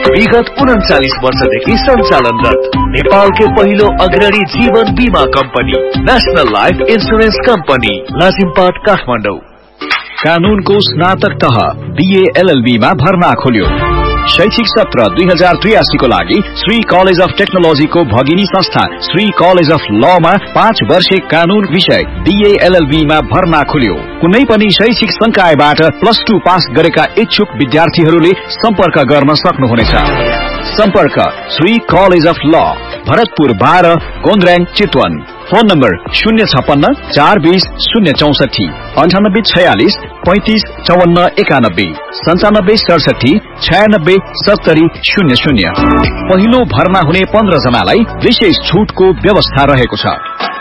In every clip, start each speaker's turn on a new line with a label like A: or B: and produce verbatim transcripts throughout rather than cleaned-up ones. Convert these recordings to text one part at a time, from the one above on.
A: विगत उन्चालीस वर्षदेखि सञ्चालनरत नेपालकै पहिलो अग्रणी जीवन बीमा company national life insurance company Lazimpat Kathmandu. कानूनको स्नातक तह बीए एलएलबी मा भर्ना खोल्यो। शैक्षिक सत्र दुई हजार त्रियासी को लागि श्री कलेज अफ टेक्नोलोजी को भगिनी संस्था श्री कलेज अफ ल मा पाँच वर्षे कानून विषय बीए एलएलबी मा भर्ना खोल्यो। कुनै पनि शैक्षिक संकायबाट प्लस टू पास गरेका इच्छुक विद्यार्थीहरूले सम्पर्क गर्न सक्नुहुनेछ। सम्पर्क श्री कलेज अफ ल, भरतपुर बाह्र, गोन्द्र्याङ, चितवन। फोन नम्बर शून्य छप्पन्न चार बीस शून्य चौसठी अन्ठानब्बे छयालिस पैंतीस चौवन्न एकानब्बे सन्चानब्बे सडसठी छयानब्बे सत्तरी शून्य शून्य। पहिलो भर्ना हुने पन्ध्र जनालाई विशेष छूटको व्यवस्था रहेको छ।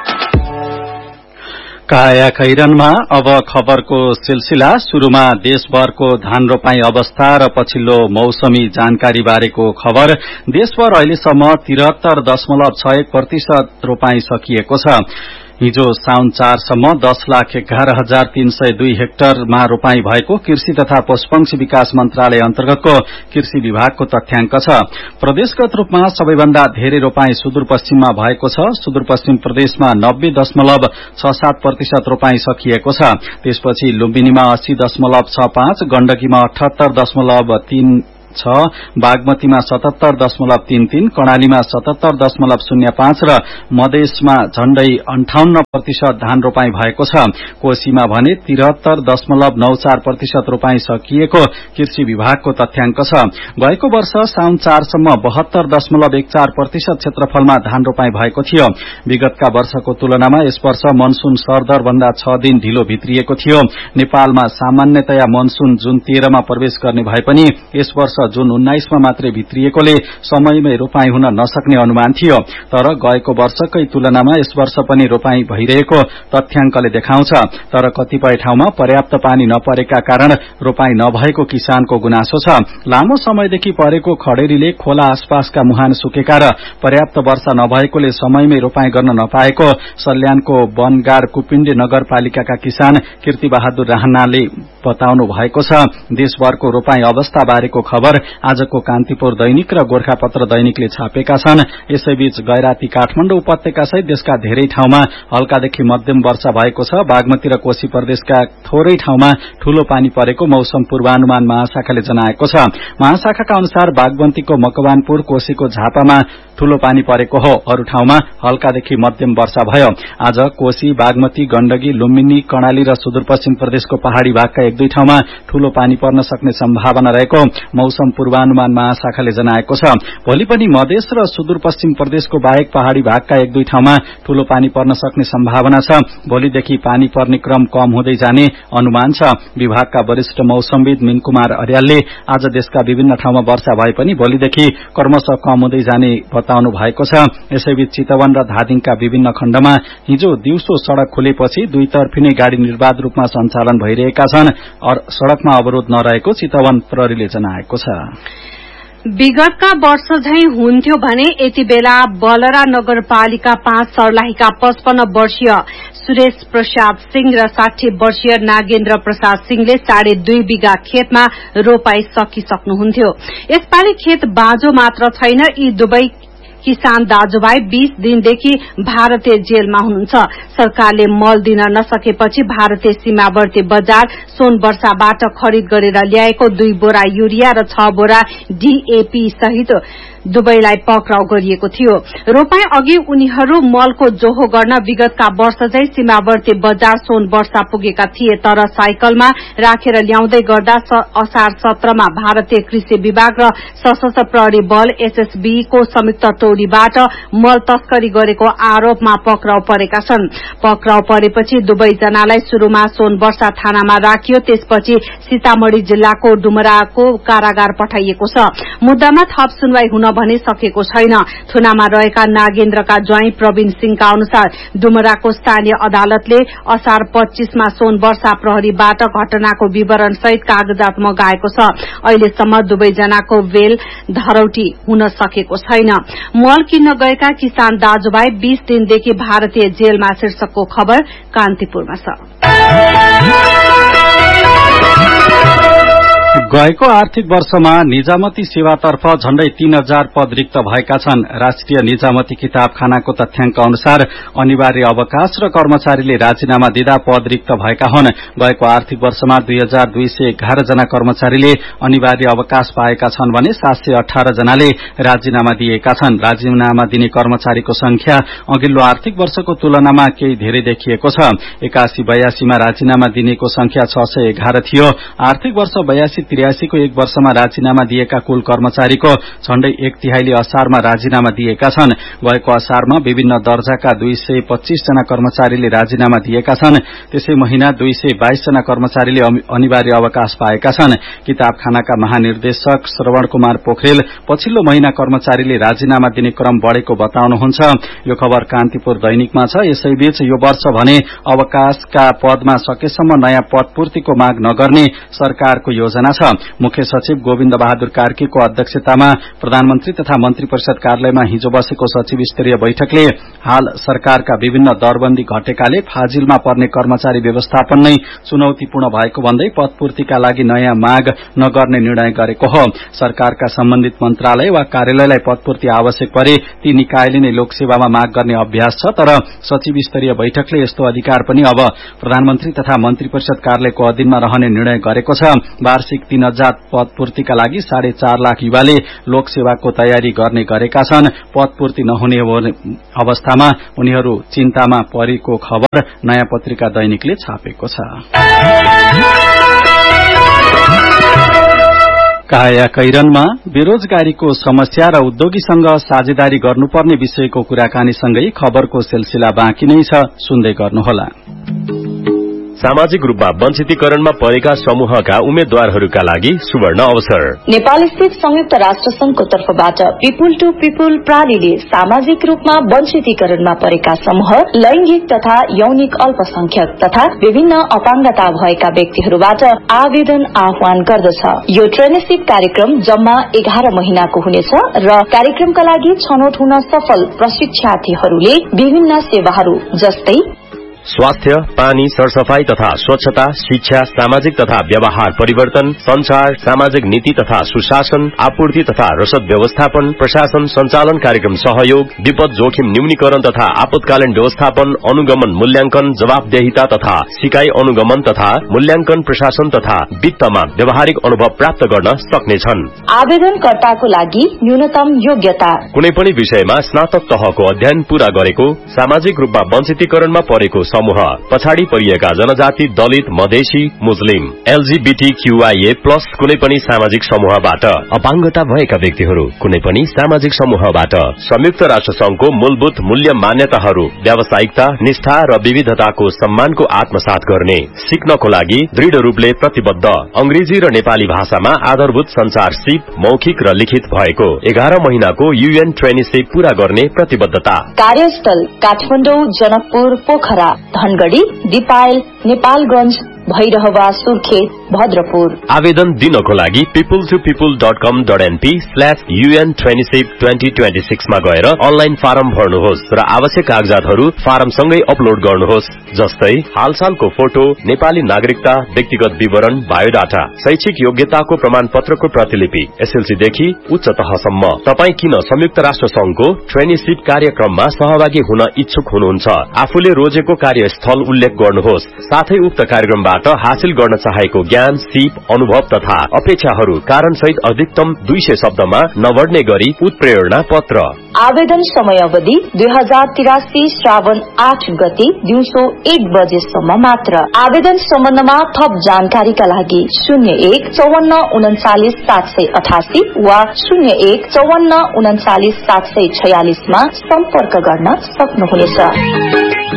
B: काया खैरनमा अब खबरको सिलसिला। शुरूमा देशभरको धान रोपाई अवस्था र पछिल्लो मौसमी जानकारी बारेको खबर। देशभर अहिलेसम्म तिहत्तर दशमलव छ एक प्रतिशत रोपाई सकिएको छ। हिजो साउन चारसम्म दस लाख एघार हजार तीन सय दुई हेक्टरमा रोपाई भएको कृषि तथा पशुपक्षी विकास मन्त्रालय अन्तर्गतको कृषि विभागको तथ्याङ्क छ। प्रदेशगत रूपमा सबैभन्दा धेरै रोपाई सुदूरपश्चिममा भएको छ। सुदूरपश्चिम प्रदेशमा नब्बे दशमलव छ सात प्रतिशत रोपाई सकिएको छ। त्यसपछि लुम्बिनीमा अस्सी दशमलव छ पाँच, गण्डकीमा अठहत्तर दशमलव तीन छ, बागमतीमा सतहत्तर दशमलव तीन तीन, कर्णालीमा सतहत्तर दशमलव शून्य पाँच र मधेसमा झण्डै अन्ठाउन्न प्रतिशत धान रोपाई भएको छ। कोशीमा भने तिहत्तर दशमलव नौ चार प्रतिशत रोपाई सकिएको कृषि विभागको तथ्याङ्क छ। गएको वर्ष साउन चारसम्म बहत्तर दशमलव एक चार प्रतिशत क्षेत्रफलमा धान रोपाई भएको थियो। विगतका वर्षको तुलनामा यस वर्ष मनसून सरदर भन्दा छ दिन ढिलो भित्रिएको थियो। नेपालमा सामान्यतया मनसून जुन तेह्रमा प्रवेश गर्ने भए पनि यस वर्ष जुन उन्नाइसमा मात्रै भित्रिएकोले समयमै रोपाई हुन नसक्ने अनुमान थियो। तर गएको वर्षकै तुलनामा यस वर्ष पनि रोपाई भइरहेको तथ्याङ्कले देखाउँछ। तर कतिपय ठाउँमा पर्याप्त पानी नपरेका कारण रोपाई नभएको किसानको गुनासो छ। लामो समयदेखि परेको खडेरीले खोला आसपासका मुहान सुकेका र पर्याप्त वर्षा नभएकोले समयमै रोपाई गर्न नपाएको सल्यानको वनगाड कुपिण्डे नगरपालिकाका किसान कीर्ति बहादुर राहनाले बताउनु भएको छ। देशभरको रोपाई अवस्था बारेको खबर आजको कान्तिपुर दैनिक र गोरखापत्र दैनिकले छापेका छन्। यसैबीच गैराती काठमाडौँ उपत्यका सहित देशका धेरै ठाउँमा हल्कादेखि मध्यम वर्षा भएको छ। बागमती र कोशी प्रदेशका थोरै ठाउँमा ठूलो पानी परेको मौसम पूर्वानुमान महाशाखाले जनाएको छ। महाशाखाका अनुसार बागमतीको मकवानपुर, कोशीको झापामा ठूलो पानी परेको हो। अरू ठाउँमा हल्कादेखि मध्यम वर्षा भयो। आज कोशी, बागमती, गण्डकी, लुम्बिनी, कर्णाली र सुदूरपश्चिम प्रदेशको पहाड़ी भागका एक दुई ठाउँमा ठूलो पानी पर्न सक्ने सम्भावना रहेको मौसम पूर्वानुमान महाशाखाले जनाएको छ। भोलि पनि मधेस र सुदूरपश्चिम प्रदेशको बाहेक पहाड़ी भागका एक दुई ठाउँमा ठूलो पानी पर्न सक्ने सम्भावना छ। भोलिदेखि पानी पर्ने क्रम कम हुँदै जाने अनुमान छ। विभागका वरिष्ठ मौसमविद मिनकुमार अर्यालले आज देशका विभिन्न ठाउँमा वर्षा भए पनि भोलिदेखि क्रमशः कम हुँदै जाने बताउनु भएको छ। यसैबीच चितवन र धादिङका विभिन्न खण्डमा हिजो दिउँसो सड़क खुलेपछि दुईतर्फी नै गाड़ी निर्वाध रूपमा सञ्चालन भइरहेका छन्। सड़कमा अवरोध नरहेको चितवन प्रहरीले जनाएको छ।
C: विगतका वर्ष झैं हुन्थ्यो भने यति बेला बलरा नगरपालिका पाँच सर्लाहीका पचपन्न वर्षीय सुरेश प्रसाद सिंह र साठी वर्षीय नागेन्द्र प्रसाद सिंहले साढे दुई बिघा खेतमा रोपाई सकिसक्नुहुन्थ्यो। यसपालि खेत बाँझो मात्र छैन, यी दुवै किसान दाजुभाइ बीस दिनदेखि भारतीय जेलमा हुनुहुन्छ। सरकारले मल दिन नसकेपछि भारतीय सीमावर्ती बजार सोनवर्षाबाट खरिद गरेर ल्याएको दुई बोरा युरिया र छ बोरा डीएपी सहित दुवैलाई पक्राउ गरिएको थियो। रोपाई अघि उनीहरू मलको जोहो गर्न विगतका वर्ष झै सीमावर्ती बजार सोनवर्षा पुगेका थिए। तर साइकलमा राखेर ल्याउँदै गर्दा असार सत्रमा भारतीय कृषि विभाग र सशस्त्र प्रहरी बल एसएसबी को संयुक्त टोलीबाट मल तस्करी गरेको आरोपमा पक्राउ परेका छन्। पक्राउ परेपछि दुवैजनालाई शुरूमा सोनवर्षा थानामा राखियो, त्यसपछि सीतामढ़ी जिल्लाको डुमराको कारागार पठाइएको छ। मुद्दामा थप सुनवाई हुन भने सकेको छैन। थुनामा रहेका नागेन्द्रका ज्वाइँ प्रवीण सिंहका अनुसार डुमराको स्थानीय अदालतले असार पच्चीसमा सोनवर्षा प्रहरीबाट घटनाको विवरण सहित कागजात मगाएको छ। अहिलेसम्म दुवैजनाको बेल धरौटी हुन सकेको छैन। मल किन्न गएका किसान दाजुभाइ बीस दिनदेखि भारतीय जेलमा शीर्षकको खबर कान्तिपुरमा छ।
B: गएको आर्थिक वर्षमा निजामती सेवातर्फ झण्डै तीन हजार पद रिक्त भएका छन्। राष्ट्रिय निजामती किताबखानाको तथ्याङ्क अनुसार अनिवार्य अवकाश र कर्मचारीले राजीनामा दिँदा पद रिक्त भएका हुन्। गएको आर्थिक वर्षमा दुई हजार दुई सय एघार जना कर्मचारीले अनिवार्य अवकाश पाएका छन् भने सात सय अठार जनाले राजीनामा दिएका छन्। राजीनामा दिने कर्मचारीको संख्या अघिल्लो आर्थिक वर्षको तुलनामा केही धेरै देखिएको छ। एकासी बयासीमा राजीनामा दिनेको संख्या छ सय एघार थियो। आर्थिक वर्ष बयासी त्रियासीको एक वर्षमा राजीनामा दिएका कुल कर्मचारीको झण्डै एक तिहाईले असारमा राजीनामा दिएका छन्। गएको असारमा विभिन्न दर्जाका दुई सय पच्चीस जना कर्मचारीले राजीनामा दिएका छन्। त्यसै महिना दुई सय बाइस जना कर्मचारीले अनिवार्य अवकाश पाएका छन्। किताबखानाका महानिर्देशक श्रवण कुमार पोखरेल पछिल्लो महिना कर्मचारीले राजीनामा दिने क्रम बढ़ेको बताउनुहुन्छ। यो खबर कान्तिपुर दैनिकमा छ। यसैबीच यो वर्ष भने अवकाशका पदमा सकेसम्म नयाँ पदपूर्तिको माग नगर्ने सरकारको योजना छ। मुख्य सचिव गोविन्द बहादुर कार्कीको अध्यक्षतामा प्रधानमन्त्री तथा मन्त्री परिषद कार्यालयमा हिजो बसेको सचिव स्तरीय बैठकले हाल सरकारका विभिन्न दरबन्दी घटेकाले फाजिलमा पर्ने कर्मचारी व्यवस्थापन नै चुनौतीपूर्ण भएको भन्दै पदपूर्तिका लागि नयाँ माग नगर्ने निर्णय गरेको हो। सरकारका सम्बन्धित मन्त्रालय वा कार्यालयलाई पदपूर्ति आवश्यक परे ती निकायले नै लोकसेवामा माग गर्ने अभ्यास छ। तर सचिव स्तरीय बैठकले यस्तो अधिकार पनि अब प्रधानमन्त्री तथा मन्त्री परिषद कार्यालयको अधीनमा रहने निर्णय गरेको छ। वार्षिक तीन हजार पदपूर्तिका लागि साढे चार लाख युवाले लोकसेवाको तयारी गर्ने गरेका छन्। पदपूर्ति नहुने अवस्थामा उनीहरू चिन्तामा परेको खबर नयाँ पत्रिका दैनिकले छापेको छ। काया कैरनमा बेरोजगारीको समस्या र उद्योगीसँग साझेदारी गर्नुपर्ने विषयको कुराकानीसँगै खबरको सिलसिला बाँकी नै छ, सुन्दै गर्नुहोला।
D: सामाजिक रूपमा वञ्चितीकरणमा परेका समूहका उम्मेद्वारहरूका लागि सुवर्ण अवसर।
E: नेपाल स्थित संयुक्त राष्ट्र संघको तर्फबाट पिपुल टू पिपुल प्रणालीले सामाजिक रूपमा वञ्चितीकरणमा परेका समूह, लैंगिक तथा यौनिक अल्पसंख्यक तथा विभिन्न अपाङ्गता भएका व्यक्तिहरूबाट आवेदन आह्वान गर्दछ। यो ट्रेनिसिप कार्यक्रम जम्मा एघार महिनाको हुनेछ र कार्यक्रमका लागि छनौट हुन सफल प्रशिक्षार्थीहरूले विभिन्न सेवाहरू जस्तै
D: स्वास्थ्य, पानी, सरसफाई तथा स्वच्छता, शिक्षा, सामाजिक तथा व्यवहार परिवर्तन, संचार, सामाजिक नीति तथा सुशासन, आपूर्ति तथा रसद व्यवस्थापन, प्रशासन संचालन कार्यक्रम सहयोग, विपद जोखिम न्यूनीकरण तथा आपतकालीन व्यवस्थापन, अनुगमन मूल्यांकन, जवाबदेहिता तथा सिकाई अनुगमन तथा मूल्यांकन, प्रशासन तथा वित्तमा व्यावहारिक अनुभव प्राप्त गर्न सक्नेछन्।
E: आवेदनकर्ताको लागि न्यूनतम योग्यता
D: कुनै पनि विषयमा स्नातक तहको अध्ययन पूरा गरेको, सामाजिक रूपमा वञ्चितीकरणमा परेको समूह, पछाडि परिएका जनजाति, दलित, मधेसी, मुस्लिम, एलजीबीटीक्यूआईए प्लस कुनै पनि सामाजिक समूहबाट, अपाङ्गता भएका व्यक्तिहरू कुनै पनि सामाजिक समूहबाट। संयुक्त राष्ट्र संघको मूलभूत मूल्य मान्यताहरू व्यावसायिकता, निष्ठा र विविधताको सम्मानको आत्मसात गर्ने, सिक्नको लागि दृढ़ रूपले प्रतिबद्ध, अंग्रेजी र नेपाली भाषामा आधारभूत संचार सिप मौखिक र लिखित भएको एघार महिनाको यूएन ट्रेनिसिप पूरा गर्ने प्रतिबद्धता।
E: कार्यस्थल काठमाडौँ, जनकपुर, पोखरा, धनगढ़ी, दिपायल, नेपालगंज, भैरहवा, सुर्खेत, भद्रपुर।
D: आवेदन दिनको लागि पिपुल टू पिपुल डट कम dot NP slash UN traineeship twenty twenty six मा गएर अनलाइन फारम भर्नुहोस् र आवश्यक कागजातहरू फारमसँगै अपलोड गर्नुहोस्, जस्तै हालसालको फोटो, नेपाली नागरिकता, व्यक्तिगत विवरण, बायोडाटा, शैक्षिक योग्यताको प्रमाण पत्रको प्रतिलिपि, एसएलसीदेखि उच्च तहसम्म। तपाई किन संयुक्त राष्ट्र संघको ट्रेनिसिप कार्यक्रममा सहभागी हुन इच्छुक हुनुहुन्छ? आफूले रोजेको कार्यस्थल उल्लेख गर्नुहोस्, साथै उक्त कार्यक्रमबाट हासिल गर्न चाहेको ज्ञान, सिप, अनुभव तथा अपेक्षाहरू कारण सहित अधिकतम दुई सय शब्दमा नबढ्ने गरी उत्प्रेरणा पत्र।
E: आवेदन समय अवधि दुई हजार तिरासी श्रावण आठ गते दिउँसो एक बजेसम्म मात्र। आवेदन सम्बन्धमा थप जानकारीका लागि शून्य एक चौवन्न उन्चालिस सात सय अठासी वा शून्य एक चौवन्न उन्चालिस सात सय छयालिसमा सम्पर्क गर्न सक्नुहुनेछ।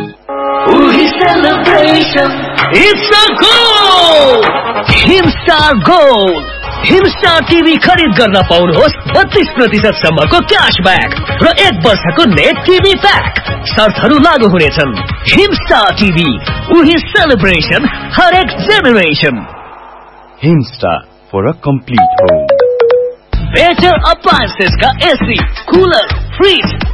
A: It's a goal! Himstar Gold! Himstar TV खरिद गर्न पाउनुहोस् बत्तीस प्रतिशत सम्मको क्याशब्याक र एक वर्षको नेट टीभी प्याक। शर्तहरू लागू हुनेछन्। हिमस्टार टीभी, उही सेलिब्रेसन, हरेक generation.
F: Himstar for a complete home.
A: Better appliances का AC, cooler, fridge,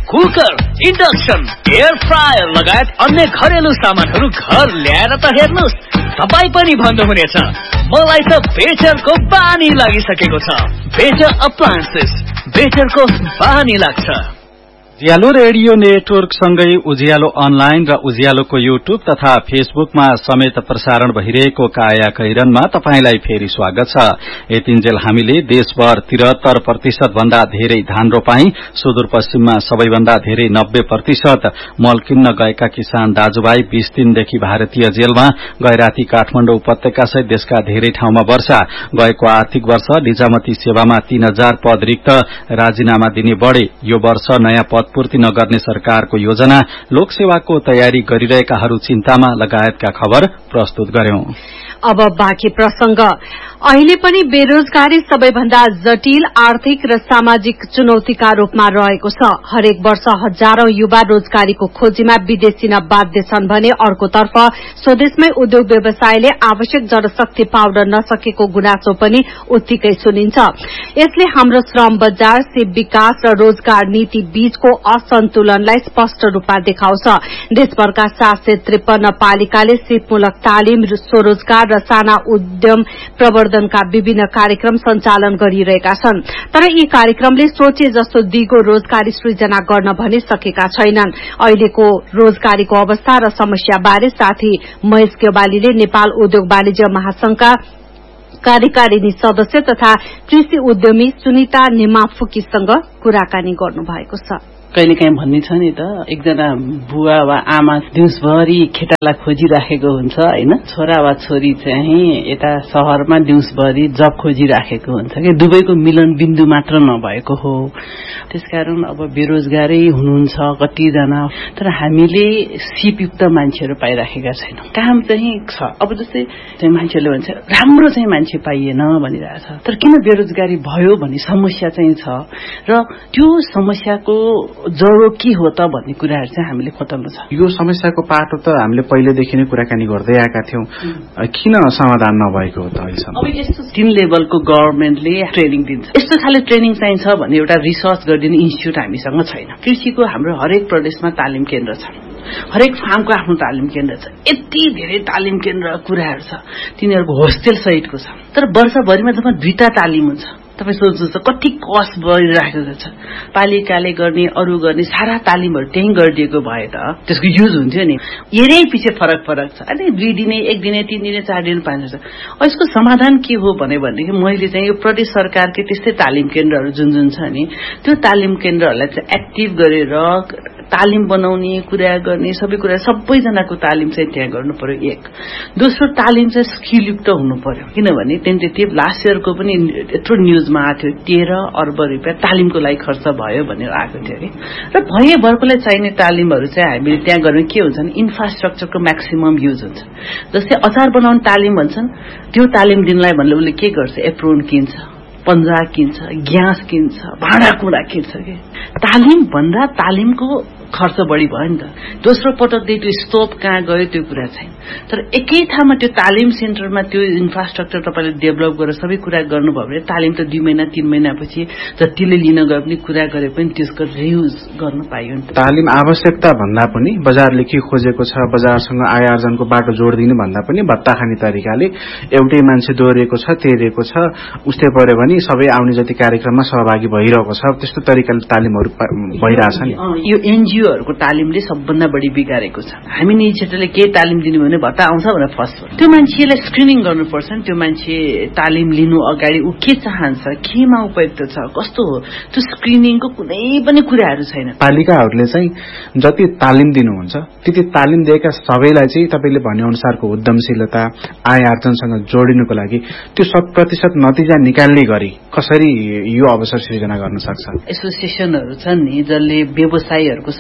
A: cooker, induction, air fryer लगायत अन्य घरेलु सामानहरू घर ल्याएर त हेर्नुस्, तपाईँ पनि भन्नुहुनेछ मलाई त बेटरको बानी लागिसकेको छ। बेटर अप्लायन्सेस, बेटरको बानी लाग्छ।
B: उज्यालो रेडियो नेटवर्क सँगै उज्यालो अनलाइन र उज्यालोको युट्युब तथा फेसबुकमा समेत प्रसारण भइरहेको काया कैरनमा तपाईंलाई फेरि स्वागत छ। यतिन्जेल हामीले देशभर तिहत्तर प्रतिशत भन्दा धेरै धान रोपाई, सुदूरपश्चिममा सबैभन्दा धेरै नब्बे प्रतिशत मल किन्न गएका किसान दाजुभाइ बीस दिनदेखि भारतीय जेलमा, गैराती काठमाडौँ उपत्यका सहित देशका धेरै ठाउँमा वर्षा, गएको आर्थिक वर्ष निजामती सेवामा तीन हजार पद रिक्त, राजीनामा दिने बढे, यो वर्ष नयाँ पद पूर्ति नगर्ने सरकारको योजना, लोकसेवाको तयारी गरिरहेकाहरू चिन्तामा लगायतका खबर प्रस्तुत गर्यौं।
C: अब बाँकी प्रसंग। अहिले पनि बेरोजगारी सबैभन्दा जटिल आर्थिक र सामाजिक चुनौतीका रूपमा रहेको छ। हरेक वर्ष हजारौं युवा रोजगारीको खोजीमा विदेश दिन बाध्य छन् भने अर्कोतर्फ स्वदेशमै उद्योग व्यवसायले आवश्यक जनशक्ति पाउन नसकेको गुनासो पनि उत्तिकै सुनिन्छ। यसले हाम्रो श्रम बजार, सिप विकास र रोजगार नीति बीचको असन्तुलनलाई स्पष्ट रूपमा देखाउँछ। देशभरका सात सय त्रिपन्न पालिकाले सिपमूलक तालिम, स्वरोजगार र साना उद्यम प्रवर्धनका विभिन्न कार्यक्रम सञ्चालन गरिरहेका छन्। तर यी कार्यक्रमले सोचे जस्तो दिगो रोजगारी सृजना गर्न भने सकेका छैनन्। अहिलेको रोजगारीको अवस्था र समस्याबारे साथी महेश केवालीले नेपाल उद्योग वाणिज्य महासंघका कार्यकारिणी सदस्य तथा कृषि उद्यमी सुनिता निमाफुकीसँग कुराकानी गर्नुभएको छ।
G: कहिलेकाहीँ भन्ने छ नि त, एकजना बुवा वा आमा दिउँसभरि खेताला खोजिराखेको हुन्छ होइन, छोरा वा छोरी चाहिँ यता शहरमा दिउँसभरि जब खोजिराखेको हुन्छ कि दुवैको मिलन बिन्दु मात्र नभएको हो। त्यसकारण अब बेरोजगारै हुनुहुन्छ कतिजना, तर हामीले सिपयुक्त मान्छेहरू पाइराखेका छैनौँ। काम चाहिँ छ, अब जस्तै चाहिँ मान्छेहरूले भन्छ राम्रो चाहिँ मान्छे पाइएन भनिरहेछ, तर किन बेरोजगारी भयो भन्ने समस्या चाहिँ छ र त्यो समस्याको जरो के हो त भन्ने कुराहरू चाहिँ हामीले खोज्नु छ।
H: यो समस्याको पाटो त हामीले पहिलेदेखि नै कुराकानी गर्दै आएका थियौं, किन समाधान नभएको हो त अहिलेसम्म?
G: अब यस्तो तीन लेभलको गभर्नमेन्टले ट्रेनिङ दिन्छ, यस्तो खाले ट्रेनिङ चाहिन्छ भन्ने एउटा रिसर्च गरिदिने इन्स्टिट्युट हामीसँग छैन। कृषिको हाम्रो हरेक प्रदेशमा तालिम केन्द्र छ, हरेक फार्मको आफ्नो तालिम केन्द्र छ, यति धेरै तालिम केन्द्र कुराहरू छ, तिनीहरूको होस्टेल सहितको छ। तर वर्षभरिमा जम्मा दुईटा तालिम हुन्छ। तपाईँ सोच्नुहोस् त कति कस्ट बढिराखेको छ। पालिकाले गर्ने अरू गर्ने सारा तालिमहरू त्यहीँ गरिदिएको भए त त्यसको युज हुन्थ्यो नि। हेरै पछि फरक फरक छ, अनि दुई दिने, एक दिने, तीन दिने, चार दिने, पाँच दिन। यसको समाधान के हो भने भनेदेखि मैले चाहिँ यो प्रदेश सरकारकै त्यस्तै तालिम केन्द्रहरू जुन जुन छ नि, त्यो तालिम केन्द्रहरूलाई चाहिँ एक्टिभ गरेर तालिम बनाउने, कुरा गर्ने, सबै कुरा सबैजनाको तालिम चाहिँ त्यहाँ गर्नु पर्यो। एक दोस्रो तालिम चाहिँ स्किलयुक्त हुनु पर्यो, किनभने टेन्टेटिभ लास्ट इयरको पनि यत्रो न्युजमा आएको थियो, तेह्र अर्ब रुपियाँ तालिमको लागि खर्च भयो भनेर आएको थियो अरे। र भएभरकोलाई चाहिने तालिमहरू चाहिँ हामीले त्यहाँ गर्ने के हुन्छ भने इन्फ्रास्ट्रक्चरको म्याक्सिमम युज हुन्छ। जस्तै अचार बनाउने तालिम भन्छन्, त्यो तालिम दिनलाई भन्ने उसले के गर्छ, एप्रोन किन्छ, पन्जा किन्छ, ग्यास किन्छ, भाँडाकुँडा किन्छ कि तालिम भन्दा तालिमको खर्च बढी भयो नि त। दोस्रो पटकदेखि त्यो स्टोप कहाँ गयो त्यो कुरा छैन। तर एकै ठाउँमा त्यो तालिम सेन्टरमा त्यो इन्फ्रास्ट्रक्चर तपाईँले डेभलप गरेर सबै कुरा गर्नुभयो भने तालिम त दुई महिना तीन महिनापछि जतिले लिन गए पनि कुरा गरे पनि त्यसको रियुज गर्नु पाइयो नि त।
H: तालिम आवश्यकता भन्दा पनि बजारले के खोजेको छ, बजारसँग आय आर्जनको बाटो जोडिदिनु भन्दा पनि भत्ता खाने तरिकाले एउटै मान्छे दोहोरिएको छ, तेरिएको छ, उस्तै पर्यो भने सबै आउने जति कार्यक्रममा सहभागी भइरहेको छ, त्यस्तो तरिकाले तालिमहरू भइरहेछ नि।
G: यो एनजिओहरूको तालिमले सबभन्दा बढी बिगारेको छ। हामी निजी क्षेत्रले के तालिम दिनु भने भत्ता आउँछ भनेर फर्स्ट त्यो मान्छेलाई स्क्रिनिङ गर्नुपर्छ नि। त्यो मान्छे तालिम लिनु अगाडि ऊ के चाहन्छ, केमा उपयुक्त छ, कस्तो हो, त्यो स्क्रिनिङको कुनै पनि कुराहरू छैन।
H: पालिकाहरूले चाहिँ जति तालिम दिनुहुन्छ त्यति तालिम दिएका सबैलाई चाहिँ तपाईँले भने अनुसारको उद्यमशीलता, आय आर्जनसँग जोडिनुको लागि त्यो शत प्रतिशत नतिजा निकाल्ने गरी कसरी यो अवसर सृजना गर्न सक्छ?
G: एसोसिएसनहरू छन् नि जसले व्यवसायीहरूको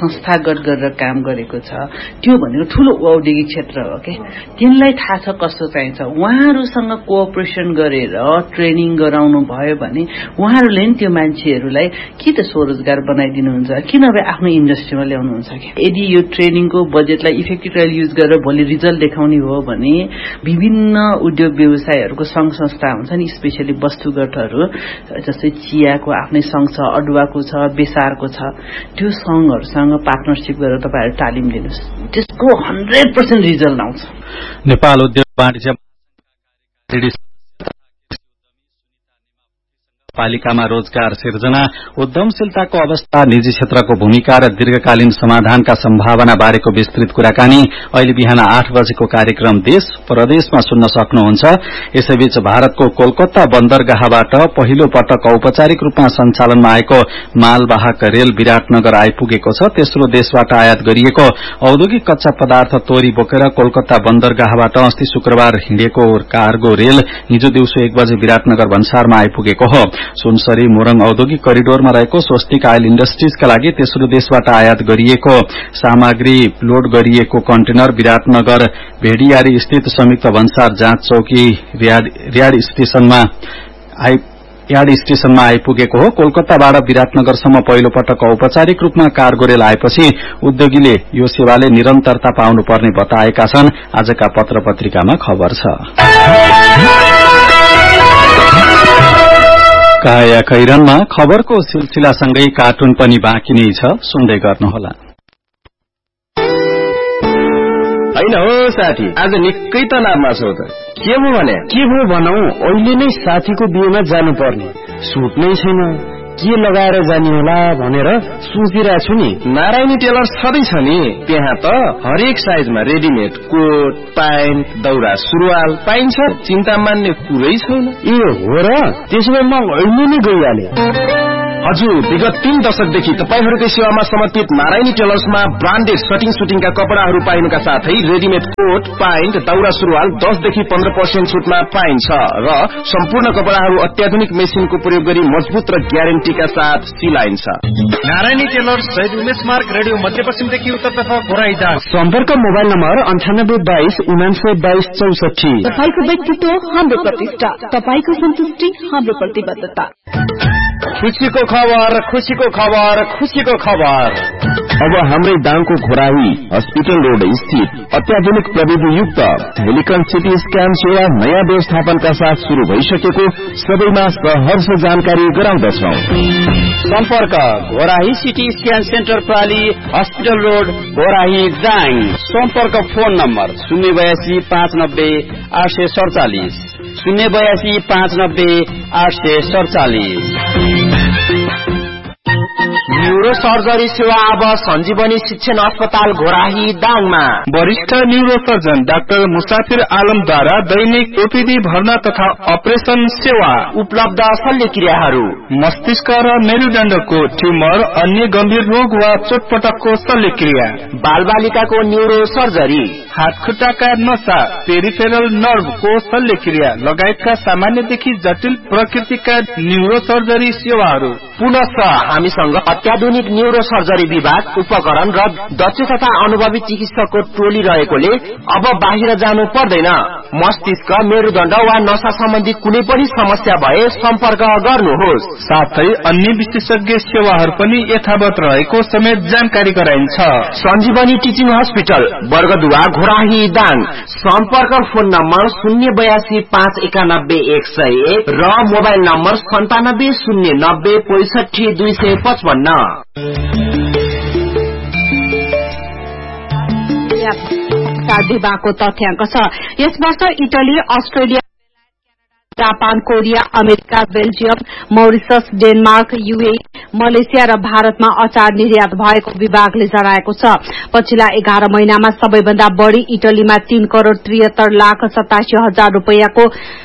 G: संस्थागत गरेर काम गरेको छ त्यो भनेको ठूलो औद्योगिक क्षेत्र हो के तिनलाई थाहा छ कस्तो चाहिन्छ उहाँहरूसँग कोअपरेसन गरेर ट्रेनिङ गराउनु भयो भने उहाँहरूले नि त्यो मान्छेहरूलाई कि त स्वरोजगार बनाइदिनुहुन्छ कि नभए आफ्नो इन्डस्ट्रीमा ल्याउनुहुन्छ कि यदि यो ट्रेनिङको बजेटलाई इफेक्टिभली युज गरेर भोलि रिजल्ट देखाउने हो भने विभिन्न उद्योग व्यवसायहरूको संघ संस्था हुन्छ नि स्पेशली वस्तुगतहरू जस्तै चियाको आफ्नै संघ छ अडुवाको छ बेसारको छ त्यो संघहरूसँग पार्टनरशिप गरेर तपाईहरु तालिम लिनुस् त्यसको हन्ड्रेड पर्सेन्ट रिजल्ट आउँछ
B: नेपाल उद्योग वाणिज्य पालिकामा रोजगार सिर्जना उद्यमशीलताको अवस्था निजी क्षेत्रको भूमिका र दीर्घकालीन समाधानका सम्भावना बारेको विस्तृत कुराकानी अहिले बिहान आठ बजेको कार्यक्रम देश प्रदेशमा सुन्न सक्नुहुन्छ। यसैबीच भारतको कोलकाता बन्दरगाहबाट पहिलो पटक औपचारिक रूपमा सञ्चालनमा आएको मालवाहक रेल विराटनगर आइपुगेको छ। तेस्रो देशबाट आयात गरिएको औद्योगिक कच्चा पदार्थ तोरी बोकेर कोलकाता बन्दरगाहबाट अस्ति शुक्रबार हिँडेको कार्गो रेल हिजो दिउँसो एक बजे विराटनगर भन्सारमा आइपुगेको हो। सुनसरी मोरङ औद्योगिक करिडोरमा रहेको स्वस्तिक आयल इण्डस्ट्रीजका लागि तेस्रो देशबाट आयात गरिएको सामग्री लोड गरिएको कन्टेनर विराटनगर भेडियारी स्थित संयुक्त भन्सार जाँच चौकी रियाड स्टेशनमा यार्ड स्टेशनमा आइपुगेको हो। कोलकाताबाट विराटनगरसम्म पहिलो पटक औपचारिक रूपमा कार्गो रेल आएपछि उद्योगीले यो सेवाले निरन्तरता पाउनुपर्ने बताएका छन्। आजका पत्र पत्रिकामा खबर छ। काया खैरनमा खबरको सिलसिलासँगै कार्टुन पनि बाँकी नै छ, सुन्दै गर्नुहोला।
I: हैन हो साथी, आज निकै तनावमा छौ त। के भयो भने? के भयो भनौ, अहिले नै साथीको बिहेमा जानु पर्ने, सुट नै छैन, के लगाएर जाने होला भनेर सोचिरहेको छु नि। नारायणी टेलर छँदैछ नि, त्यहाँ त हरेक साइजमा रेडिमेड कोट प्यान्ट दौरा सुरुवाल पाइन्छ, चिन्ता मान्ने कुरै छैन। ए हो र, त्यसो भए म अहिले नै गइहाले। हजुर, विगत तीन दशकदेखि तपाईहरुकै सेवामा समर्पित नारायणी टेलर्समा ब्रान्डेड सटिङ सुटिङका कपडाहरू पाइनुका साथै रेडिमेड कोट प्यान्ट दौरा सुरुवाल दस देखि पन्ध्र पर्सेन्ट छुटमा पाइन्छ र सम्पूर्ण कपडाहरू अत्याधुनिक मेसिनको प्रयोग गरी मजबुत र ग्यारेन्टीका साथ सिलाइन्छ।
J: नारायणी टेलर्स शहीद उमेश मार्ग रेडियो मध्यपश्चिमदेखि उत्तरतर्फ घोराइदा।
I: सम्पर्क मोबाइल नम्बर अन्ठानब्बे बाइस उनान्सय बाइस चौसठी।
K: तपाईको व्यक्तित्व हाम्रो प्रतिष्ठा, तपाईको सन्तुष्टि हाम्रो प्रतिबद्धता।
I: खुशीको खबर, खुशीको खबर, खुशीको खबर। अब हाम्रै दाङको घोराही हस्पिटल रोड स्थित अत्याधुनिक प्रविधि युक्त हेलिकन सिटी स्क्यान सेवा नयाँ व्यवस्थापनका साथ शुरू भइसकेको सबैमा सहर्ष जानकारी गराउँदछौ।
L: सम्पर्क Ghorahi CT scan centre प्राली hospital road Ghorahi Dang. सम्पर्क फोन नम्बर शून्य बयासी पाँच नब्बे आठ सय सडचालिस शून्य बयासी पाँच नब्बे आठ सय सडचालिस।
I: न्यूरो सर्जरी सेवा अब सञ्जीवनी शिक्षण अस्पताल घोराही दाङमा।
M: वरिष्ठ न्यूरो सर्जन डाक्टर मुसाफिर आलमद्वारा दैनिक ओपीडी भर्ना तथा अपरेशन सेवा
I: उपलब्ध। शल्यक्रियाहरू
M: मस्तिष्क र मेरुदण्डको ट्युमर, अन्य गम्भीर रोग वा चोटपटकको शल्यक्रिया,
I: बालबालिकाको न्यूरो सर्जरी,
M: हातखुट्टाका नसा, पेरिफेरल नर्भको शल्यक्रिया लगायतका सामान्यदेखि जटिल प्रकृतिका न्यूरो सर्जरी सेवाहरू।
I: पुनः हामीसँग अत्याधुनिक न्यूरो सर्जरी विभाग, उपकरण र दक्ष तथा अनुभवी चिकित्सकको टोली रहेकोले अब बाहिर जानु पर्दैन। मस्तिष्क, मेरुदण्ड वा नसा सम्बन्धी कुनै पनि समस्या भए सम्पर्क गर्नुहोस्।
M: साथै अन्य विशेषज्ञ सेवाहरू पनि यथावत रहेको समेत जानकारी गराइन्छ।
I: सञ्जीवनी टिचिङ हस्पिटल बर्गदुवा घोराही दाङ। सम्पर्क फोन नम्बर शून्य बयासी पाँच एकानब्बे एक सय एक र मोबाइल नम्बर सन्तानब्बे शून्य नब्बे पैसठी दुई सय पचपन्न।
C: विभागको तथ्याङ्क छ। यस वर्ष Italy, Australia, Japan, Korea, America, Belgium, मौरिसस, Denmark, युए, Malaysia र भारतमा अचार निर्यात भएको विभागले जनाएको छ। पछिल्ला एघार महिनामा सबैभन्दा बढ़ी इटलीमा तीन करोड़ त्रिहत्तर लाख सतासी हजार रूपियाँको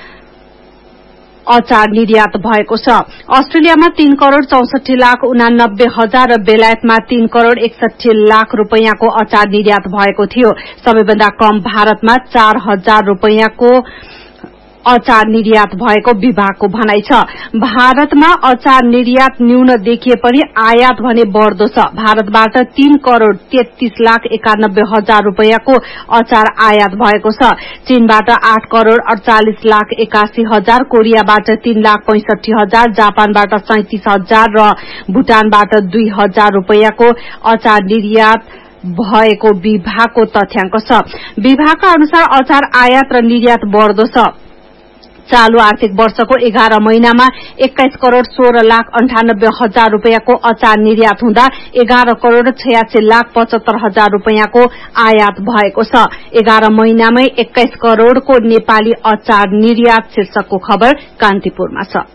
C: अचार निर्यात भएको छ। अस्ट्रेलियामा तीन करोड़ चौसठी लाख उनानब्बे हजार र बेलायतमा तीन करोड़ एकसठी लाख रूपियाँको अचार निर्यात भएको थियो। सबैभन्दा कम भारतमा चार हजार रूपियाँको अचार निर्यात भएको विभागको भनाइ छ। भारतमा अचार निर्यात न्यून देखिए पनि आयात भने बढ़दो छ। भारतबाट तीन करोड़ तेत्तीस लाख एकानब्बे हजार रूपियाँको अचार आयात भएको छ। चीनबाट आठ करोड़ अड़चालिस लाख एकासी हजार, कोरियाबाट तीन लाख पैंसठी हजार, जापानबाट सैंतीस हजार र भूटानबाट दुई हजार रूपियाँको अचार निर्यात भएको विभागको तथ्याङ्क छ। विभागका अनुसार अचार आयात र निर्यात बढ़दो छ। चालू आर्थिक वर्षको एघार महिनामा एक्काइस करोड़ सोह्र लाख अन्ठानब्बे हजार रूपियाँको अचार निर्यात हुँदा एघार करोड़ छयासी लाख पचहत्तर हजार रूपियाँको आयात भएको छ। एघार महिनामै एक्काइस करोड़को नेपाली अचार निर्यात शीर्षकको खबर कान्तिपुरमा छ।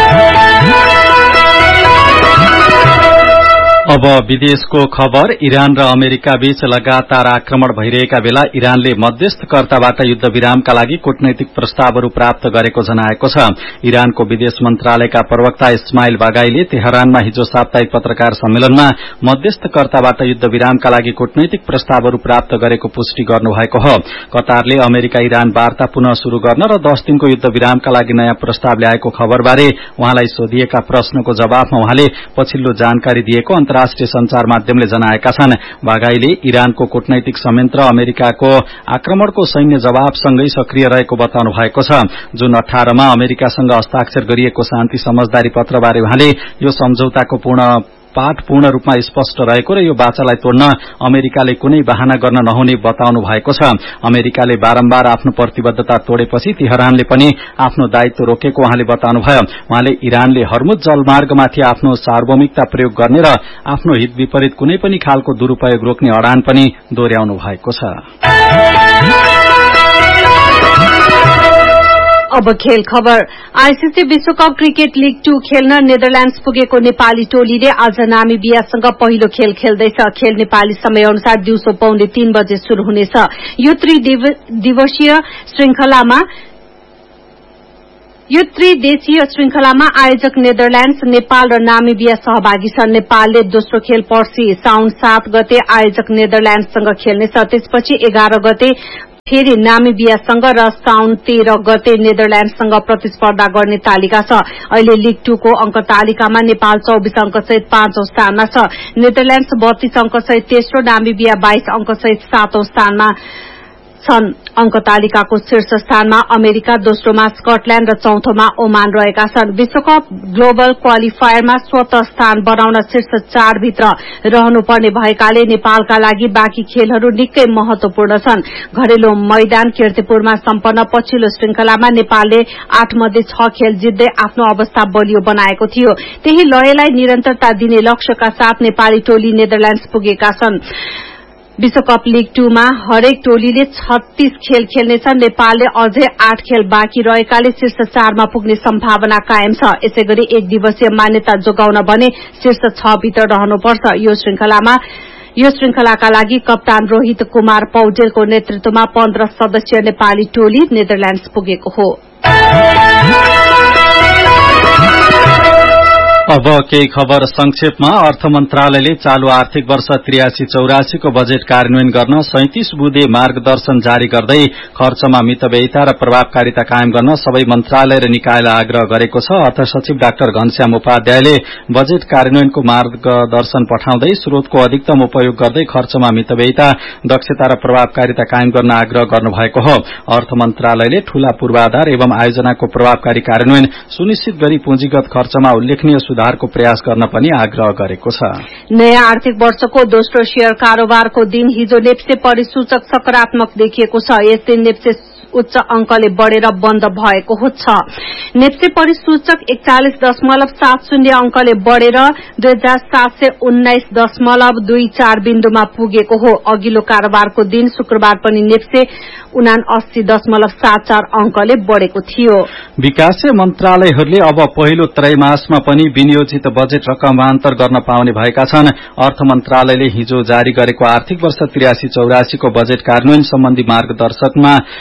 B: अब विदेशको खबर। इरान र अमेरिका बीच लगातार आक्रमण भइरहेका बेला इरानले मध्यस्थकर्ताबाट युद्ध विरामका लागि कूटनैतिक प्रस्तावहरू प्राप्त गरेको जनाएको छ। इरानको विदेश मन्त्रालयका प्रवक्ता इस्माइल बागाईले तेहरानमा हिजो साप्ताहिक पत्रकार सम्मेलनमा मध्यस्थकर्ताबाट युद्ध विरामका लागि कूटनैतिक प्रस्तावहरू प्राप्त गरेको पुष्टि गर्नुभएको हो। कतारले अमेरिका इरान वार्ता पुनः शुरू गर्न र दश दिनको युद्ध विरामका लागि नयाँ प्रस्ताव ल्याएको खबरबारे उहाँलाई सोधिएका प्रश्नको जवाफमा उहाँले पछिल्लो जानकारी दिएको राष्ट्रिय संचार माध्यमले जनाएका छन्। बागाईले इरानको कूटनैतिक संयन्त्र अमेरिकाको आक्रमणको सैन्य जवाबसँगै सक्रिय रहेको बताउनु भएको छ। जुन अठारमा अमेरिकासँग हस्ताक्षर गरिएको शान्ति समझदारी पत्रबारे उहाँले यो सम्झौताको पूर्ण पाठ पूर्ण रूपमा स्पष्ट रहेको र यो बाचालाई तोड्न अमेरिकाले कुनै बहाना गर्न नहुने बताउनु भएको छ। अमेरिकाले बारम्बार आफ्नो प्रतिबद्धता तोडेपछि तेहरानले पनि आफ्नो दायित्व रोकेको उहाँले बताउनुभयो। उहाँले इरानले हर्मुज जलमार्गमाथि आफ्नो सार्वभौमिकता प्रयोग गर्ने र आफ्नो हित विपरीत कुनै पनि खालको दुरूपयोग रोक्ने अडान पनि दोहोर्याउनु भएको छ।
C: अब खेल खबर। आईसीसी विश्वकप क्रिकेट लीग टू खेल्न नेदरल्याण्ड्स पुगेको नेपाली टोलीले आज नामिबियासँग पहिलो खेल खेल्दैछ। खेल नेपाली समय अनुसार दिउँसो पौने तीन बजे शुरू हुनेछ। यो त्रिदिवसीय श्रृंखलामा यो त्रिदेशीय श्रृंखलामा आयोजक नेदरल्याण्ड्स, नेपाल र नामिबिया सहभागी छन्। नेपालले दोस्रो खेल पर्सि साउन सात गते आयोजक नेदरल्याण्ड्ससँग खेल्नेछ। त्यसपछि एघार गते फेरि नामिबियासँग र साउन तेह्र गते नेदरल्याण्डसँग प्रतिस्पर्धा गर्ने तालिका छ। अहिले लीग टू को अंक तालिकामा नेपाल चौबीस अंक सहित पाँचौं स्थानमा छ। नेदरल्याण्ड्स बत्तीस अंक सहित तेस्रो, नामिबिया बाइस अंक सहित सातौं स्थानमा छन्। अंक तालिकाको शीर्ष स्थानमा अमेरिका, दोस्रोमा स्कटल्याण्ड र चौथोमा ओमान रहेका छन्। विश्वकप ग्लोबल क्वालिफायरमा स्वतः स्थान बनाउन शीर्ष चार भित्र रहनुपर्ने भएकाले नेपालका लागि बाँकी खेलहरू निकै महत्वपूर्ण छन्। घरेलु मैदान कीर्तिपुरमा सम्पन्न पछिल्लो श्रृंखलामा नेपालले आठ मध्ये छ खेल जित्दै आफ्नो अवस्था बलियो बनाएको थियो। त्यही लयलाई निरन्तरता दिने लक्ष्यका साथ नेपाली टोली नेदरल्याण्ड्स पुगेका छन्। विश्वकप लीग टूमा हरेक टोलीले छत्तीस खेल खेल्नेछ। नेपालले अझै आठ खेल बाँकी रहेकाले शीर्ष चारमा पुग्ने सम्भावना कायम छ। यसैगरी एक दिवसीय मान्यता जोगाउन भने शीर्ष छ भित्र रहनुपर्छ। यो श्रृंखलामा यो श्रृंखलाका लागि कप्तान रोहित कुमार पौडेलको नेतृत्वमा पन्ध्र सदस्यीय नेपाली टोली नेदरल्याण्ड्स पुगेको हो।
B: अब केही खबर संक्षेपमा। अर्थ मन्त्रालयले चालू आर्थिक वर्ष त्रियासी चौरासी को बजेट कार्यान्वयन गर्न सैंतीस बुँदे मार्गदर्शन जारी गर्दै खर्चमा मितव्ययिता र प्रभावकारिता कायम गर्न सबै मन्त्रालय र निकायलाई आग्रह गरेको छ। अर्थ सचिव डाक्टर घनश्याम उपाध्यायले बजेट कार्यान्वयनको मार्गदर्शन पठाउँदै स्रोतको अधिकतम उपयोग गर्दै खर्चमा मितव्ययिता, दक्षता र प्रभावकारिता कायम गर्न आग्रह गर्नुभएको हो। अर्थ मन्त्रालयले ठूला पूर्वाधार एवं आयोजनाको प्रभावकारी कार्यान्वयन सुनिश्चित गरी पुँजीगत खर्चमा उल्लेखनीय सुधारको प्रयास गर्न पनि आग्रह गरेको छ।
C: नयाँ आर्थिक वर्षको दोस्रो शेयर कारोबारको दिन हिजो नेप्से परिसूचक सकारात्मक देखिएको छ। यस दिन नेप्से उच्च अंकले बढ़ेर बन्द भएको छ। नेप्से परिसूचक एकचालिस दशमलव सात शून्य अंकले बढ़ेर दुई हजार सात सय उन्नाइस दशमलव दुई चार बिन्दुमा पुगेको हो। अघिल्लो कारोबारको दिन शुक्रबार पनि नेप्से उनासी दशमलव सात चार अंकले बढ़ेको थियो।
B: विकासीय मन्त्रालयहरूले अब पहिलो त्रैमासमा पनि विनियोजित बजेट रकमान्तर गर्न पाउने भएका छन्। अर्थ मन्त्रालयले हिजो जारी गरेको आर्थिक वर्ष त्रियासी चौरासी को बजेट कार्यान्वयन सम्बन्धी मार्गदर्शकमा मन्त्रालय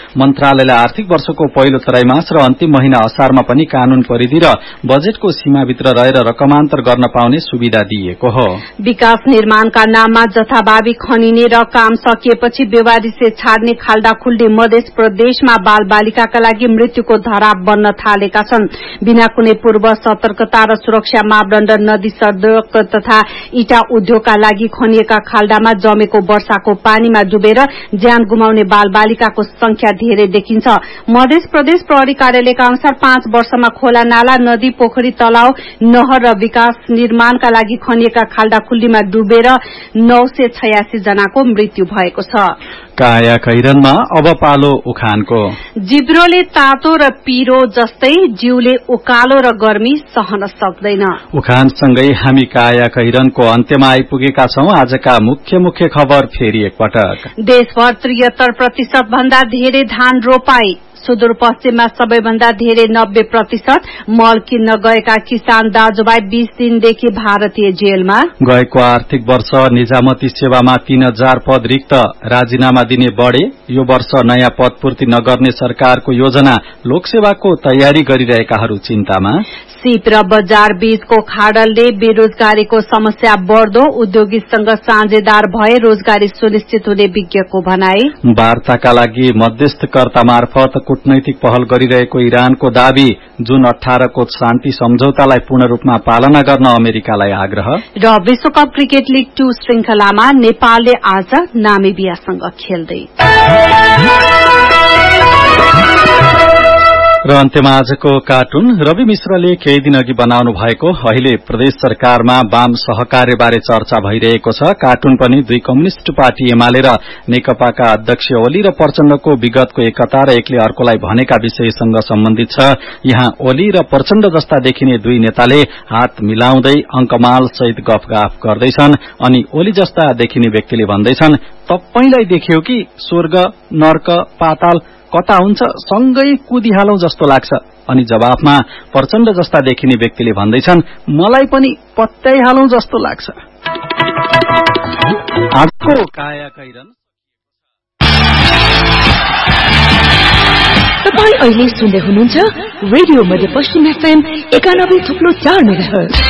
B: मन्त्रालयले आर्थिक वर्षको पहिलो त्रैमास र अन्तिम महिना असारमा पनि कानून परिधि र बजेटको सीमाभित्र रहेर रकमान्तर गर्न पाउने सुविधा दिइएको हो।
C: विकास निर्माणका नाममा जथाभावी खनिने र काम सकिएपछि बेवारिसे छाड्ने खाल्डा खुल्डी मध्य प्रदेशमा बाल बालिकाका लागि मृत्युको धराप बन्न थालेका छन्। बिना कुनै पूर्व सतर्कता र सुरक्षा मापदण्ड नदी सड़क तथा इटा उद्योगका लागि खनिएका खाल्डामा जमेको वर्षाको पानीमा डुबेर ज्यान गुमाउने बाल बालिकाको संख्या धेरै देखिन्छ। मध्य प्रदेश प्रहरी कार्यालयका अनुसार पाँच वर्षमा खोला नाला नदी पोखरी तलाव नहर र विकास निर्माणका लागि खनिएका खाल्डा खुल्डीमा डुबेर नौ सय छयासी जनाको मृत्यु भएको छ।
B: काया कैरनमा अब पालो उखानको।
C: जिब्रोले तातो र पिरो जस्तै जिउले उकालो र गर्मी सहन सक्दैन।
B: उखानसँगै हामी काया कैरनको अन्त्यमा आइपुगेका छौं। आजका मुख्य मुख्य खबर फेरि एकपटक।
C: देशभर त्रिहत्तर प्रतिशत भन्दा धेरै धान रोपाई। सुदूरपश्चिममा सबैभन्दा धेरै नब्बे प्रतिशत मल किन्न गएका किसान दाजुभाइ बीस दिनदेखि भारतीय जेलमा।
B: गएको आर्थिक वर्ष निजामती सेवामा तीन हजार पद रिक्त, राजीनामा दिने बढ़े। यो वर्ष नयाँ पद पूर्ति नगर्ने सरकारको योजना, लोकसेवाको तयारी गरिरहेकाहरू चिन्तामा।
C: सीप र बजार बीचको खाडलले बेरोजगारीको समस्या बढ़दो, उद्योगीसँग साझेदार भए रोजगारी सुनिश्चित हुने विज्ञको भनाई।
B: वार्ताका लागि मध्यस्थकर्ता मार्फत कूटनैतिक पहल गरिरहेको इरानको दावी, जुन अठारको शान्ति सम्झौतालाई पूर्ण रूपमा पालना गर्न अमेरिकालाई आग्रह।
C: र विश्वकप क्रिकेट लीग टू श्रृंखलामा नेपालले आज नामिबियासँग खेल्दै।
B: र अन्त्यमा आजको कार्टुन। रवि मिश्रले केही दिन अघि बनाउनु भएको अहिले प्रदेश सरकारमा वाम सहकार्यबारे चर्चा भइरहेको छ। कार्टुन पनि दुई कम्युनिष्ट पार्टी एमाले र नेकपाका अध्यक्ष ओली र प्रचण्डको विगतको एकता र एकले अर्कोलाई भनेका विषयसँग सम्बन्धित छ। यहाँ ओली र प्रचण्ड जस्ता देखिने दुई नेताले हात मिलाउँदै अंकमाल सहित गफगाफ गर्दैछन् अनि ओली जस्ता देखिने व्यक्तिले भन्दैछन्, तपाईलाई देख्यो कि स्वर्ग नर्क पाताल कता हुन्छ, सँगै कुदिहालौं जस्तो लाग्छ। अनि जवाफमा प्रचण्ड जस्ता देखिने व्यक्तिले भन्दैछन्, मलाई पनि पत्याइहालौं जस्तो लाग्छ। आजको काया कैरन।
K: तपाईं अहिले सुन्दै हुनुहुन्छ रेडियो मध्यपश्चिम एफएम एकानब्बे थुप्लो चार मेगाहर्ज।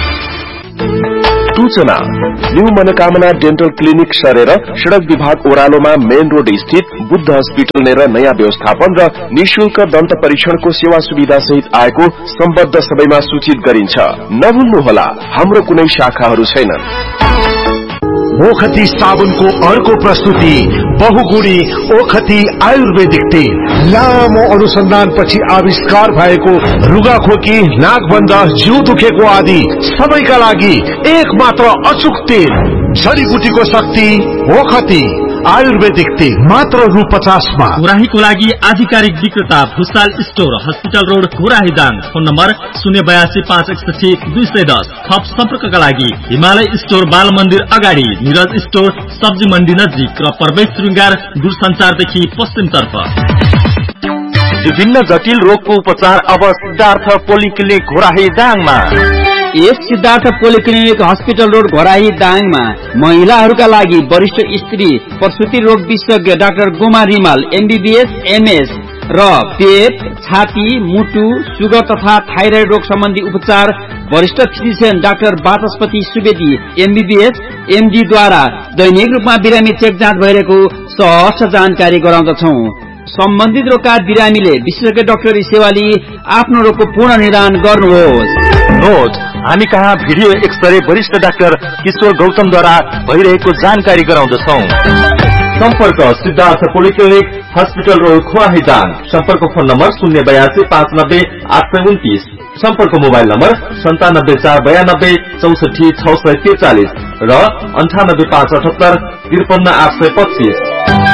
N: सूचना, न्यू मनोकामना डेन्टल क्लिनिक सरेर सड़क विभाग ओह्रालोमा मेन रोड स्थित बुद्ध हस्पिटल नेर नयाँ व्यवस्थापन र निशुल्क दन्त परीक्षणको सेवा सुविधा सहित आएको सम्बद्ध सबैमा सूचित गरिन्छ। नभुल्नुहोला, हाम्रो कुनै शाखाहरू छैनन्।
O: ओखती साबुनको अर्को प्रस्तुति बहुगुणी ओखती आयुर्वेदिक तेल। लामो अनुसन्धानपछि आविष्कार भएको रुगाखोकी, नाकबन्द, जिउ दुखेको आदि सबैका लागि एक मात्र अचुक तेल। जडीबुटीको शक्ति ओखती आयुर्वेदिक तेल मात्र रु पचासमा।
P: गुराहीको लागि आधिकारिक विक्रेता Bhusal store, hospital road, गुराही Dang. Phone number शून्य बयासी पाँच एकसठी दुई सय दस। थप सम्पर्कका लागि हिमालय स्टोर बाल मन्दिर अगाडि, निरज स्टोर सब्जी मण्डी नजिक र प्रवेश श्रृंगार दूरसञ्चारदेखि पश्चिमतर्फ।
A: विभिन्न जटिल रोगको उपचार अब सिद्धार्थ पोलिक्लिनिक घोराही दाङमा।
L: यस Siddhartha polyclinic hospital road Ghorahi दाङमा महिलाहरूका लागि वरिष्ठ स्त्री प्रसुति रोग विशेषज्ञ doctor Goma Rimal MBBS MS र पेट, छाती, मुटु, सुगर तथा थाइराइड रोग सम्बन्धी उपचार वरिष्ठ फिजिशियन डाक्टर वाचस्पति सुवेदी एमबीबीएस एमडी द्वारा दैनिक रूपमा बिरामी चेक जाँच भइरहेको सहज जानकारी गराउँदछौं। सम्बन्धित रोगका बिरामीले विशेषज्ञ डाक्टरी सेवा लिई आफ्नो रोगको पूर्ण निदान गर्नुहोस्।
A: नोट, हामी कहाँ भिडियो एक्सरे वरिष्ठ डाक्टर किशोर गौतमद्वारा भइरहेको जानकारी गराउँदछौं। सम्पर्क Siddhartha polyclinic hospital road खुवाही Dang. सम्पर्क फोन नम्बर शून्य बयासी पाँच नब्बे आठ सय उन्तिस। सम्पर्क मोबाइल नम्बर सन्तानब्बे चार बयानब्बे चौसठी छ सय त्रिचालिस र अन्ठानब्बे पाँच अठहत्तर त्रिपन्न आठ सय पच्चीस।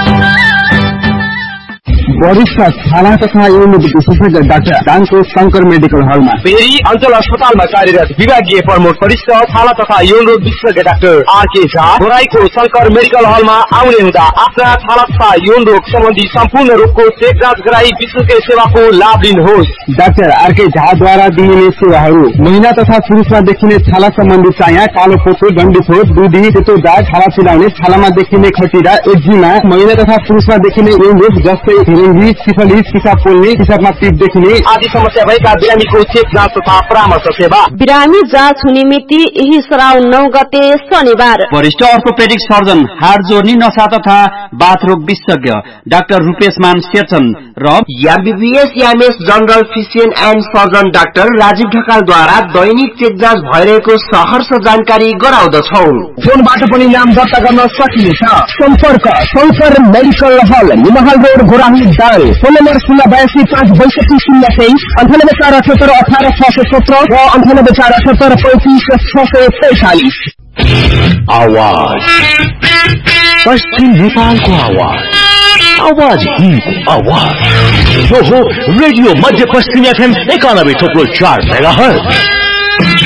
Q: वरिष्ठ छाला तथा यौन विशेषज्ञ डाक्टर दाङको शंकर मेडिकल हलमा।
R: फेरि अञ्चल अस्पतालमा कार्यरत विभागीय प्रमुख वरिष्ठ छाला तथा यौन रोग विशेषज्ञ doctor RK Jha घोराईको Shankar medical हलमा आउने हुँदा आफ्ना छाला तथा यौन रोग सम्बन्धी सम्पूर्ण रोगको चेक जाँच गराई विशेषज्ञ सेवाको लाभ लिनुहोस्।
Q: डाक्टर आरके झाद्वारा दिइने सेवाहरू महिला तथा पुरुषमा देखिने छाला सम्बन्धी चाया, कालो पोतो, डन्डीफोर, दुधी, सेतो दाग, छाला चिलाउने, छालामा देखिने खटिरा, एक्जिमा, महिला तथा पुरुषमा देखिने यौन रोग जस्तै धेरै डेंगी सिफलिस पिसाब पोल्ने पिसाबमा पिप देखिने
R: आदि समस्या भएका बिरामीको चेक जाँच तथा परामर्श सेवा।
S: बिरामी जाँच हुने मिति यही श्रावण नौ गते शनिबार।
L: वरिष्ठ अर्थोपेडिक सर्जन हाड जोर्नी नसा तथा बाथरोग विशेषज्ञ डाक्टर रूपेश मान सेचन र
R: MBBS MS general physician and surgeon doctor Rajiv ढकालद्वारा Dainik check जाँच भइरहेको सहर्ष जानकारी गराउँदछौ।
Q: फोनबाट पनि नाम दर्ता गर्न सकिनेछ। सम्पर्क शंकर मेडिकल हल निमहाल road Ghorahi Dang. Phone number शून्य बयासी पाँच बैसठी शून्य तेइस अन्ठानब्बे चार अठहत्तर अठार छ सय सत्र र अन्ठानब्बे चार अठहत्तर पैंतिस छ सय पैंतालिस।
A: आवाज पश्चिम नेपालको आवाज आवाज हिन्दको आवाज यो हो रेडियो मध्य पश्चिम एफएम एकानब्बे थोप्लो चार मेगा हर्ज।